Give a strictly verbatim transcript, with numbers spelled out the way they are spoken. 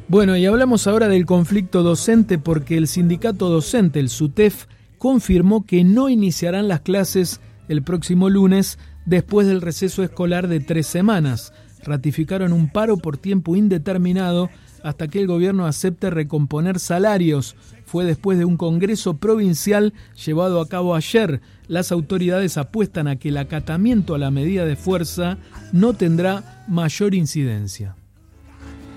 Bueno, y hablamos ahora del conflicto docente porque el sindicato docente, el SUTEF, confirmó que no iniciarán las clases el próximo lunes después del receso escolar de tres semanas. Ratificaron un paro por tiempo indeterminado hasta que el gobierno acepte recomponer salarios. Fue después de un congreso provincial llevado a cabo ayer. Las autoridades apuestan a que el acatamiento a la medida de fuerza no tendrá mayor incidencia.